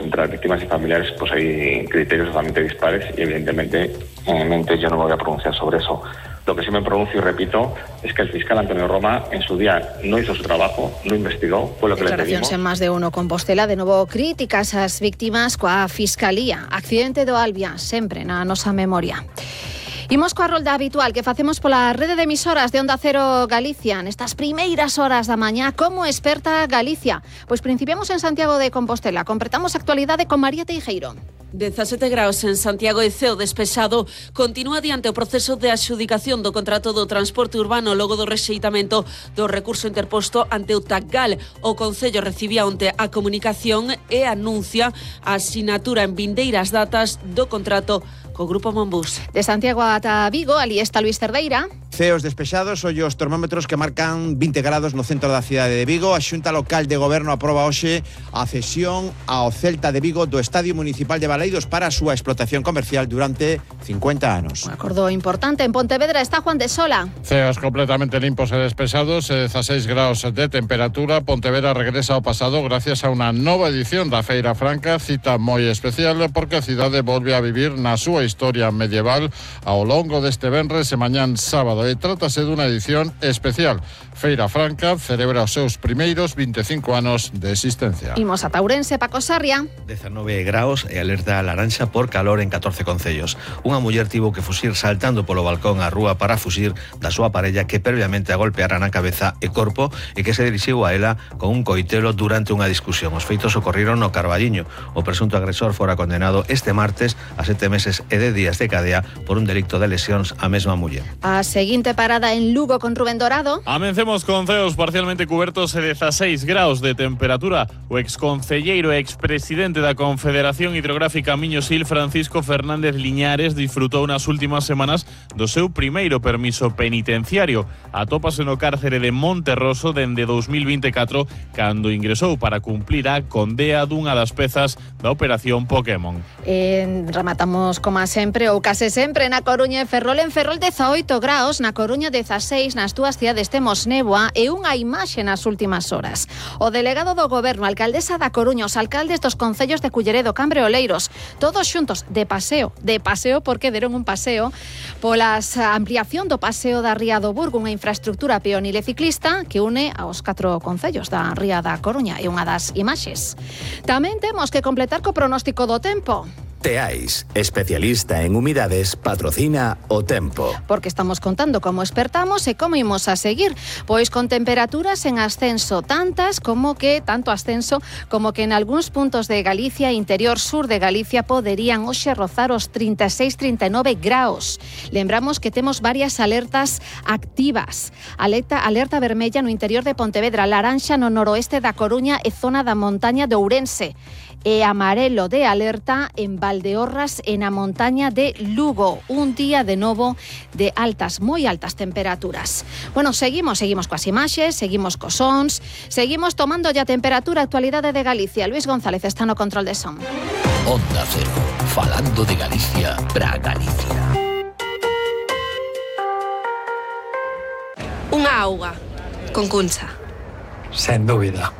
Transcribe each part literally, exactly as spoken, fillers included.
entre las víctimas y familiares pues hay criterios totalmente dispares y evidentemente, obviamente yo no me voy a pronunciar sobre eso. Lo que sí me pronuncio y repito es que el fiscal Antonio Roma en su día no hizo su trabajo, no investigó, fue lo que le pedimos. Declaracións en Más de Uno Compostela, de novo críticas ás víctimas coa Fiscalía. Accidente do Albia, sempre na nosa memoria. Imos coa rolda habitual que facemos pola rede de emisoras de Onda Cero Galicia nestas primeiras horas da mañá. Como experta Galicia? Pois principiamos en Santiago de Compostela. Completamos a actualidade con María Teijeiro. dezasete graus en Santiago e ceo despexado. Continúa adiante o proceso de adxudicación do contrato do transporte urbano logo do rexeitamento do recurso interposto ante o TACGAL. O Concello recibía onte a comunicación e anuncia a asinatura en vindeiras datas do contrato co Grupo Monbús. De Santiago ata Vigo, ali está Luis Cerdeira. Ceos despexados, ollo os termómetros que marcan vinte grados no centro da cidade de Vigo. A Xunta Local de Goberno aproba hoxe a cesión ao Celta de Vigo do Estadio Municipal de Baleidos para a súa explotación comercial durante cincuenta anos. Un acordo importante en Pontevedra está Juan de Sola. Ceos completamente limpos e despexados, dezasseis graus de temperatura. Pontevedra regresa ao pasado gracias a unha nova edición da Feira Franca, cita moi especial porque a cidade volve a vivir na súa historia medieval ao longo deste venres e mañán sábado. E trátase dunha edición especial. Feira Franca celebra os seus primeiros vinte e cinco anos de existencia. Imos a Ourense, Paco Sarria. dezanove graus e alerta laranxa por calor en catorce concellos. Unha muller tivo que fuxir saltando polo balcón á rúa para fuxir da súa parella que previamente a golpeara na cabeza e corpo e que se dirixiu a ela con un coitelo durante unha discusión. Os feitos ocorriron no Carballiño. O presunto agresor fora condenado este martes a sete meses e dez días de cadea por un delicto de lesións á mesma muller. A seguinte parada en Lugo con Rubén Dorado. Amencemos con ceos parcialmente cubertos e dezasseis graus de temperatura. O exconcelleiro e expresidente da Confederación Hidrográfica Miño-Sil, Francisco Fernández Liñares, disfrutou nas últimas semanas do seu primeiro permiso penitenciario. Atópase no cárcere de Monterroso dende dous mil vinte e catro, cando ingresou para cumplir a condea dunha das pezas da Operación Pokémon. Eh, rematamos, como sempre, ou case sempre, na Coruña e Ferrol. En Ferrol dezaoito graus, na Coruña dezasseis, nas túas cidades temos néboa e unha imaxe nas últimas horas. O delegado do Goberno, a alcaldesa da Coruña, os alcaldes dos concellos de Culleredo, Cambre e Oleiros, todos xuntos de paseo, de paseo porque deron un paseo polas ampliación do paseo da Ría do Burgo, unha infraestructura peonil e ciclista que une aos catro concellos da Ría da Coruña, e unha das imaxes. Tamén temos que completar co pronóstico do tempo. Teais, especialista en humidades, patrocina o tempo. Porque estamos contando como expertamos e como imos a seguir. Pois con temperaturas en ascenso, tantas como que, tanto ascenso, como que en algúns puntos de Galicia, interior sur de Galicia, poderían hoxe rozar os trinta e seis, trinta e nove graus. Lembramos que temos varias alertas activas. Alerta, alerta vermella no interior de Pontevedra, laranxa no noroeste da Coruña e zona da montaña de Ourense. E amarelo de alerta en Valdeorras e na montaña de Lugo. Un día de novo de altas, moi altas temperaturas. Bueno, seguimos, seguimos coas imaxes, seguimos cos sons, seguimos tomando ya temperatura. Actualidade de Galicia. Luis González está no control de son. Onda Cero, falando de Galicia pra Galicia. Unha auga con cuncha. Sen dúbida.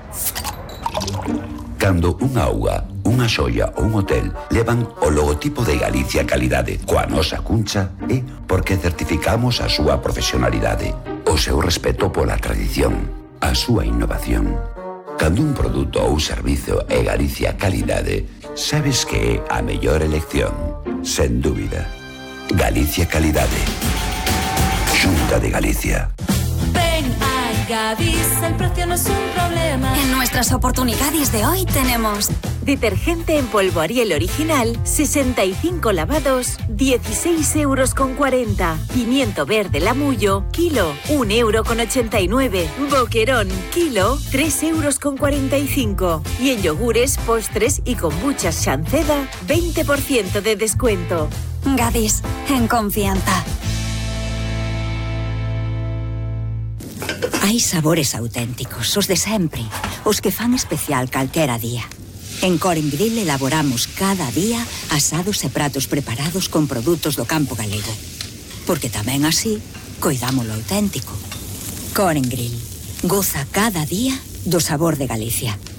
Cando unha auga, unha xoia ou un hotel levan o logotipo de Galicia Calidade coa nosa cuncha é porque certificamos a súa profesionalidade, o seu respeto pola tradición, a súa innovación. Cando un produto ou servizo é Galicia Calidade, sabes que é a mellor elección, sen dúbida. Galicia Calidade. Xunta de Galicia. Ven a Gadis, el precio no es un problema. En nuestras oportunidades de hoy tenemos detergente en polvo Ariel original, sesenta y cinco lavados, dieciséis euros con cuarenta. Pimiento verde Lamullo, kilo, un euro con ochenta y nueve. Boquerón, kilo, tres euros con cuarenta y cinco. Y en yogures, postres y kombuchas Shanceda, veinte por ciento de descuento. Gadis, en confianza. Hai sabores auténticos, os de sempre, os que fan especial calquera día. En Coren Grill elaboramos cada día asados e pratos preparados con produtos do campo galego. Porque tamén así, coidamos lo auténtico. Coren Grill, goza cada día do sabor de Galicia.